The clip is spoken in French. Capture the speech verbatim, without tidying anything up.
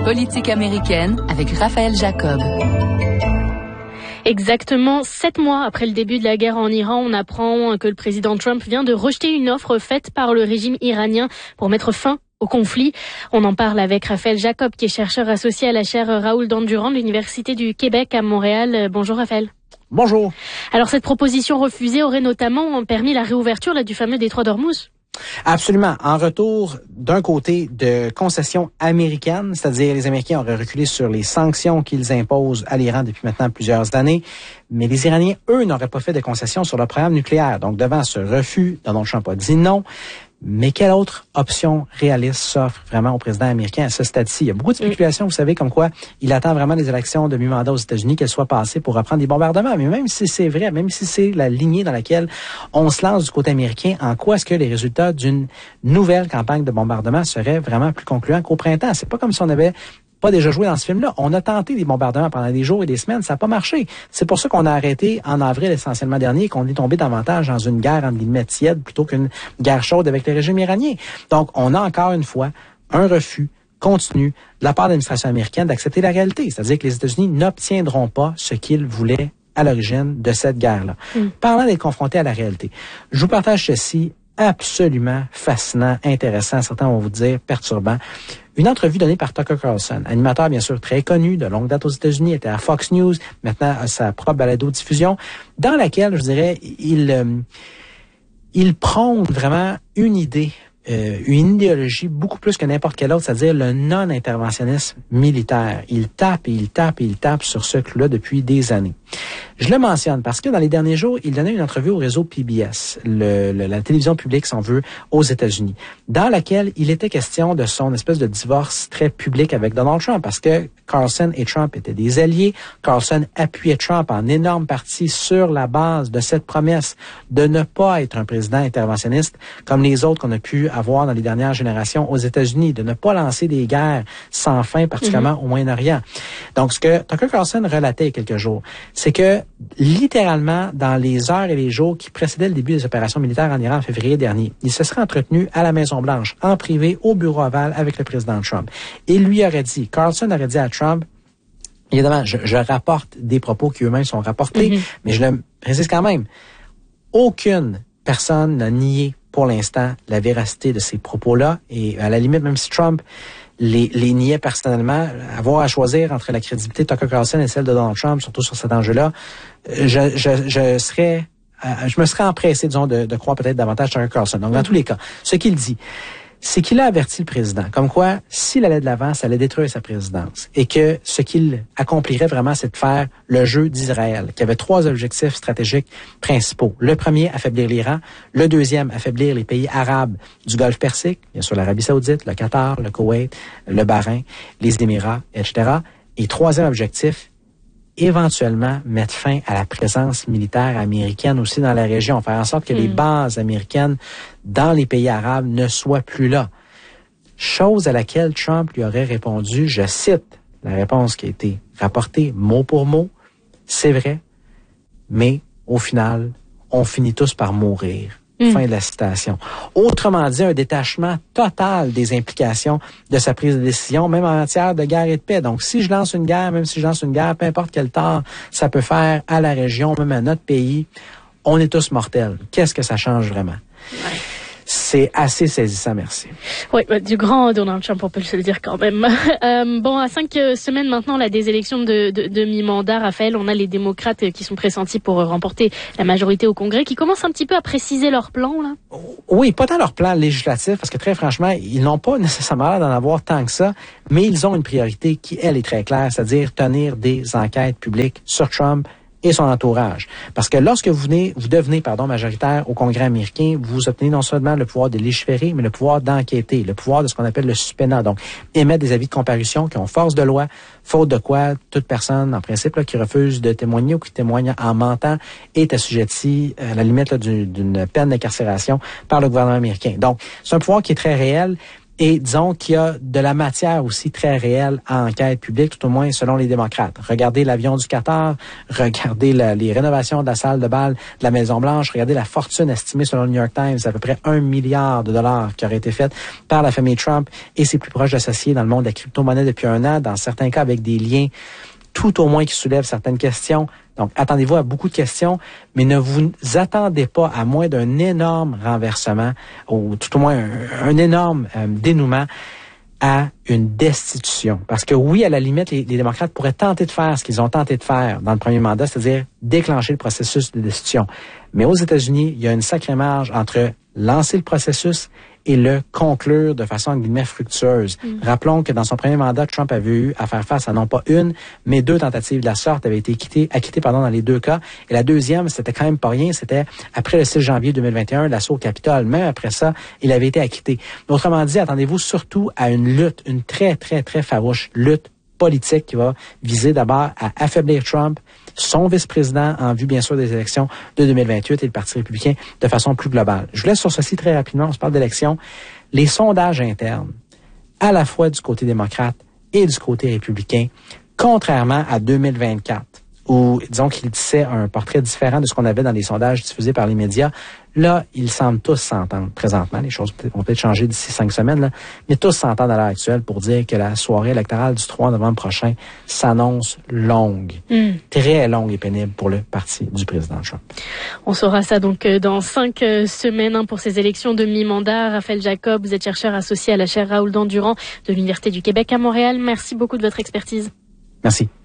politique américaine avec Raphaël Jacob. Exactement sept mois après le début de la guerre en Iran, on apprend que le président Trump vient de rejeter une offre faite par le régime iranien pour mettre fin au conflit. On en parle avec Raphaël Jacob, qui est chercheur associé à la chaire Raoul Dandurand de l'Université du Québec à Montréal. Bonjour Raphaël. Bonjour. Alors cette proposition refusée aurait notamment permis la réouverture là, du fameux détroit d'Ormuz. Absolument. En retour d'un côté de concessions américaines, c'est-à-dire les Américains auraient reculé sur les sanctions qu'ils imposent à l'Iran depuis maintenant plusieurs années, mais les Iraniens, eux, n'auraient pas fait de concessions sur leur programme nucléaire. Donc, devant ce refus, Donald Trump a dit non. Mais quelle autre option réaliste s'offre vraiment au président américain à ce stade-ci? Il y a beaucoup de spéculations, vous savez, comme quoi il attend vraiment les élections de mi-mandat aux États-Unis, qu'elles soient passées pour reprendre des bombardements. Mais même si c'est vrai, même si c'est la lignée dans laquelle on se lance du côté américain, en quoi est-ce que les résultats d'une nouvelle campagne de bombardement seraient vraiment plus concluants qu'au printemps? C'est pas comme si on avait pas déjà joué dans ce film-là. On a tenté des bombardements pendant des jours et des semaines, ça n'a pas marché. C'est pour ça qu'on a arrêté en avril essentiellement dernier et qu'on est tombé davantage dans une guerre entre guillemets tiède plutôt qu'une guerre chaude avec le régime iranien. Donc, on a encore une fois un refus continu de la part de l'administration américaine d'accepter la réalité. C'est-à-dire que les États-Unis n'obtiendront pas ce qu'ils voulaient à l'origine de cette guerre-là. Mm. Parlant d'être confrontés à la réalité, je vous partage ceci absolument fascinant, intéressant, certains vont vous dire perturbant. Une entrevue donnée par Tucker Carlson, animateur bien sûr très connu, de longue date aux États-Unis, était à Fox News, maintenant à sa propre balado-diffusion, dans laquelle, je dirais, il, euh, il prône vraiment une idée, euh, une idéologie beaucoup plus que n'importe quelle autre, c'est-à-dire le non-interventionnisme militaire. Il tape et il tape et il tape sur ce clou-là depuis des années. Je le mentionne parce que dans les derniers jours, il donnait une entrevue au réseau P B S, le, le, la télévision publique, si on veut, aux États-Unis, dans laquelle il était question de son espèce de divorce très public avec Donald Trump, parce que Carlson et Trump étaient des alliés. Carlson appuyait Trump en énorme partie sur la base de cette promesse de ne pas être un président interventionniste comme les autres qu'on a pu avoir dans les dernières générations aux États-Unis, de ne pas lancer des guerres sans fin, particulièrement mm-hmm. au Moyen-Orient. Donc, ce que Tucker Carlson relatait il y a quelques jours, c'est que littéralement, dans les heures et les jours qui précédaient le début des opérations militaires en Iran en février dernier, il se serait entretenu à la Maison-Blanche, en privé, au bureau ovale, avec le président Trump. Et lui aurait dit, Carlson aurait dit à Trump, évidemment, je, je rapporte des propos qui eux-mêmes sont rapportés, mm-hmm. mais je le précise quand même, aucune personne n'a nié pour l'instant la véracité de ces propos-là, et à la limite, même si Trump les, les niait personnellement, avoir à choisir entre la crédibilité de Tucker Carlson et celle de Donald Trump, surtout sur cet enjeu-là, je, je, je serais, euh, je me serais empressé, disons, de, de croire peut-être davantage Tucker Carlson. Donc, dans mm-hmm. tous les cas, ce qu'il dit, c'est qu'il a averti le président, comme quoi, s'il allait de l'avant, ça allait détruire sa présidence. Et que ce qu'il accomplirait vraiment, c'est de faire le jeu d'Israël, qui avait trois objectifs stratégiques principaux. Le premier, affaiblir l'Iran. Le deuxième, affaiblir les pays arabes du Golfe Persique, bien sûr l'Arabie Saoudite, le Qatar, le Koweït, le Bahreïn, les Émirats, et cetera. Et troisième objectif, éventuellement mettre fin à la présence militaire américaine aussi dans la région, faire en sorte que mmh. les bases américaines dans les pays arabes ne soient plus là. Chose à laquelle Trump lui aurait répondu, je cite la réponse qui a été rapportée mot pour mot, c'est vrai, mais au final, on finit tous par mourir. Mmh. Fin de la citation. Autrement dit, un détachement total des implications de sa prise de décision, même en matière de guerre et de paix. Donc, si je lance une guerre, même si je lance une guerre, peu importe quel tort ça peut faire à la région, même à notre pays, on est tous mortels. Qu'est-ce que ça change vraiment? Ouais. C'est assez saisissant, merci. Oui, bah, du grand Donald Trump, on peut se le dire quand même. Euh, bon, à cinq euh, semaines maintenant là, des élections de, de, de mi-mandat, Raphaël, on a les démocrates euh, qui sont pressentis pour euh, remporter la majorité au Congrès, qui commencent un petit peu à préciser leur plan, là. Oui, pas tant leur plan législatif, parce que très franchement, ils n'ont pas nécessairement l'air d'en avoir tant que ça, mais ils ont une priorité qui, elle, est très claire, c'est-à-dire tenir des enquêtes publiques sur Trump et son entourage. Parce que lorsque vous venez, vous devenez, pardon, majoritaire au Congrès américain, vous obtenez non seulement le pouvoir de légiférer, mais le pouvoir d'enquêter, le pouvoir de ce qu'on appelle le subpoena. Donc, émettre des avis de comparution qui ont force de loi, faute de quoi toute personne, en principe, là, qui refuse de témoigner ou qui témoigne en mentant est assujettie à la limite là, d'une peine d'incarcération par le gouvernement américain. Donc, c'est un pouvoir qui est très réel. Et disons qu'il y a de la matière aussi très réelle à enquête publique, tout au moins selon les démocrates. Regardez l'avion du Qatar, regardez la, les rénovations de la salle de bal de la Maison-Blanche, regardez la fortune estimée selon le New York Times, à peu près un milliard de dollars qui aurait été faite par la famille Trump et ses plus proches associés dans le monde de la crypto-monnaie depuis un an, dans certains cas avec des liens tout au moins qui soulèvent certaines questions. Donc, attendez-vous à beaucoup de questions, mais ne vous attendez pas à moins d'un énorme renversement, ou tout au moins un, un énorme euh, dénouement à une destitution. Parce que oui, à la limite, les, les démocrates pourraient tenter de faire ce qu'ils ont tenté de faire dans le premier mandat, c'est-à-dire déclencher le processus de destitution. Mais aux États-Unis, il y a une sacrée marge entre lancer le processus et le conclure de façon, en guillemets, fructueuse. Mm. Rappelons que dans son premier mandat, Trump avait eu à faire face à non pas une, mais deux tentatives de la sorte, avaient été acquittées, acquittées pardon, dans les deux cas. Et la deuxième, c'était quand même pas rien, c'était après le six janvier deux mille vingt et un, l'assaut au Capitole. Même après ça, il avait été acquitté. Autrement dit, attendez-vous surtout à une lutte, une très, très, très farouche lutte politique qui va viser d'abord à affaiblir Trump, son vice-président en vue, bien sûr, des élections de deux mille vingt-huit et le Parti républicain de façon plus globale. Je vous laisse sur ceci très rapidement. On se parle d'élections. Les sondages internes, à la fois du côté démocrate et du côté républicain, contrairement à deux mille vingt-quatre, où, disons qu'il tissait un portrait différent de ce qu'on avait dans les sondages diffusés par les médias, là, ils semblent tous s'entendre présentement. Les choses vont peut-être changer d'ici cinq semaines, là, mais tous s'entendent à l'heure actuelle pour dire que la soirée électorale du trois novembre prochain s'annonce longue, mm. très longue et pénible pour le parti du président Trump. On saura ça donc dans cinq semaines hein, pour ces élections de mi-mandat. Raphaël Jacob, vous êtes chercheur associé à la chaire Raoul Dandurand de l'Université du Québec à Montréal. Merci beaucoup de votre expertise. Merci.